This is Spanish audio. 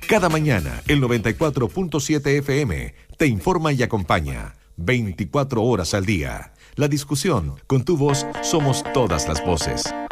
Cada mañana, el 94.7 FM te informa y acompaña 24 horas al día. La discusión, con tu voz, somos todas las voces.